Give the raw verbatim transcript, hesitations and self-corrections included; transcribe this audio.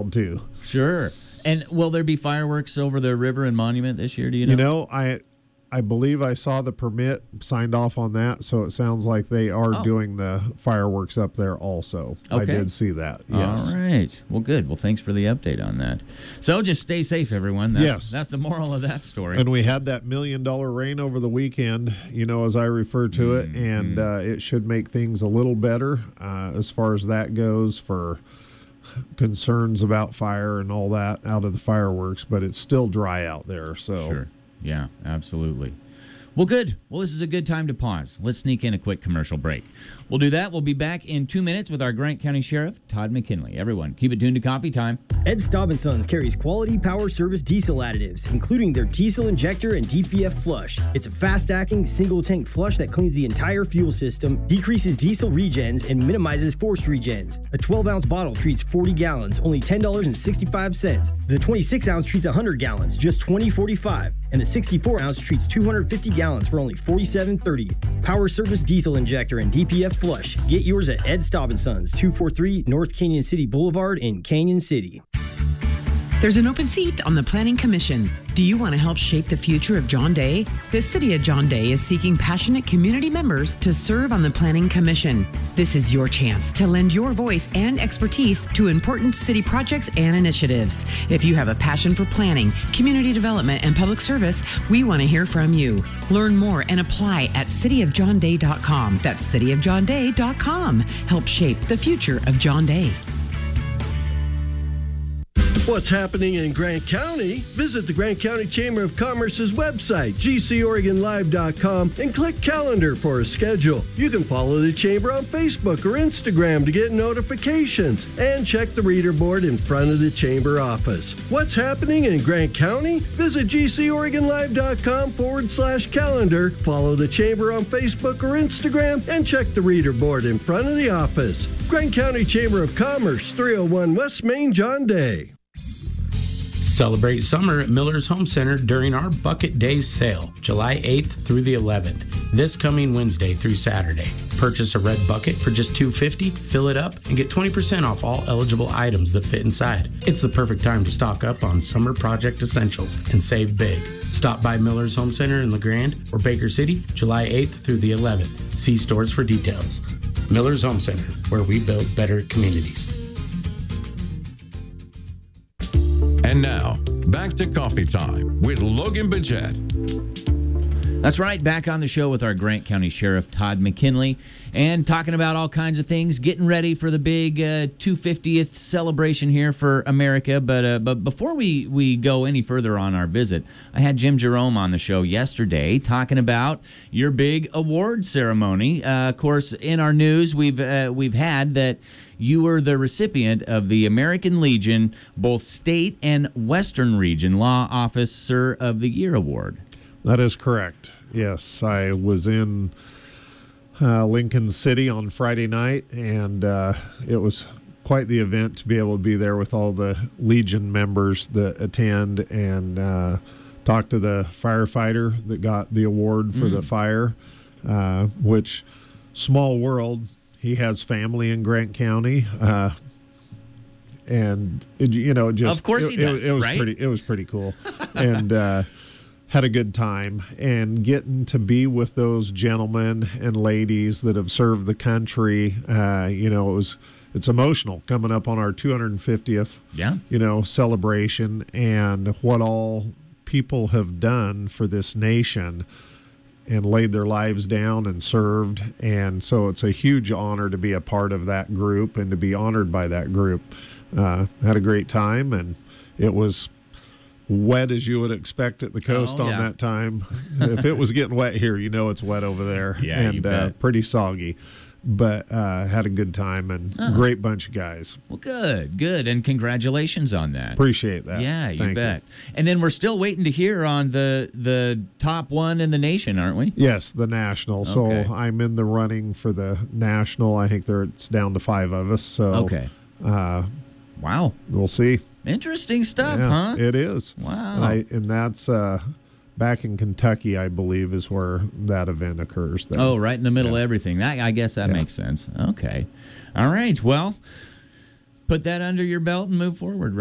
town too. Sure. And will there be fireworks over the river and Monument this year? Do you know? You know, I I believe I saw the permit signed off on that, so it sounds like they are oh. doing the fireworks up there also. Okay. I did see that, yes. All right. Well, good. Well, thanks for the update on that. So just stay safe, everyone. That's, yes. That's the moral of that story. And we had that million-dollar rain over the weekend, you know, as I refer to mm-hmm. it, and uh, it should make things a little better uh, as far as that goes for concerns about fire and all that out of the fireworks, but it's still dry out there. So Sure. Yeah, absolutely. Well, good. Well, this is a good time to pause. Let's sneak in a quick commercial break. We'll do that. We'll be back in two minutes with our Grant County Sheriff, Todd McKinley. Everyone, keep it tuned to Coffee Time. Ed Staub and Sons carries quality power service diesel additives, including their diesel injector and D P F flush. It's a fast-acting, single-tank flush that cleans the entire fuel system, decreases diesel regens, and minimizes forced regens. A twelve-ounce bottle treats forty gallons, only ten dollars and sixty-five cents. The twenty-six ounce treats one hundred gallons, just twenty dollars and forty-five cents. And the sixty-four ounce treats two hundred fifty gallons for only forty-seven dollars and thirty cents. Power service diesel injector and D P F flush. Get yours at Ed Staub and Sons, two forty-three North Canyon City Boulevard in Canyon City. There's an open seat on the Planning Commission. Do you want to help shape the future of John Day? The City of John Day is seeking passionate community members to serve on the Planning Commission. This is your chance to lend your voice and expertise to important city projects and initiatives. If you have a passion for planning, community development, and public service, we want to hear from you. Learn more and apply at city of john day dot com. That's city of john day dot com. Help shape the future of John Day. What's happening in Grant County? Visit the Grant County Chamber of Commerce's website, g c oregon live dot com, and click calendar for a schedule. You can follow the Chamber on Facebook or Instagram to get notifications, and check the reader board in front of the Chamber office. What's happening in Grant County? Visit g c oregon live dot com forward slash calendar, follow the Chamber on Facebook or Instagram, and check the reader board in front of the office. Grant County Chamber of Commerce, three oh one West Main, John Day. Celebrate summer at Miller's Home Center during our Bucket Days sale, July eighth through the eleventh, this coming Wednesday through Saturday. Purchase a red bucket for just two dollars and fifty cents, fill it up, and get twenty percent off all eligible items that fit inside. It's the perfect time to stock up on summer project essentials and save big. Stop by Miller's Home Center in LeGrand or Baker City, July eighth through the eleventh. See stores for details. Miller's Home Center, where we build better communities. And now, back to Coffee Time with Logan Bidget. That's right, back on the show with our Grant County Sheriff, Todd McKinley, and talking about all kinds of things, getting ready for the big uh, two hundred fiftieth celebration here for America. But uh, but before we, we go any further on our visit, I had Jim Jerome on the show yesterday talking about your big award ceremony. Uh, of course, in our news, we've uh, we've had that you were the recipient of the American Legion, both state and Western Region Law Officer of the Year Award. That is correct. Yes, I was in uh, Lincoln City on Friday night, and uh, it was quite the event to be able to be there with all the Legion members that attend and uh, talk to the firefighter that got the award for mm. the fire, uh, which, small world, he has family in Grant County. Uh, and, it, you know, just... Of course it, he does, it, it was right? Pretty, it was pretty cool. and... Uh, had a good time, and getting to be with those gentlemen and ladies that have served the country. Uh, you know, it was it's emotional coming up on our two hundred fiftieth, yeah. you know, celebration, and what all people have done for this nation and laid their lives down and served. And so it's a huge honor to be a part of that group and to be honored by that group. Uh, had a great time, and it was wet as you would expect at the coast oh, on yeah. that time. If it was getting wet here, you know it's wet over there. Yeah, and you bet. Uh, pretty soggy. But uh, had a good time, and oh. great bunch of guys. Well, good, good, and congratulations on that. Appreciate that. Yeah, you Thank bet. You. And then we're still waiting to hear on the the top one in the nation, aren't we? Yes, the national. Okay. So I'm in the running for the national. I think there it's down to five of us. So okay. Uh, wow. We'll see. Interesting stuff, yeah, huh? It is. Wow. And, I, and that's uh, back in Kentucky, I believe, is where that event occurs. There. Oh, right in the middle yeah. of everything. That I guess that yeah. makes sense. Okay. All right. Well, put that under your belt and move forward.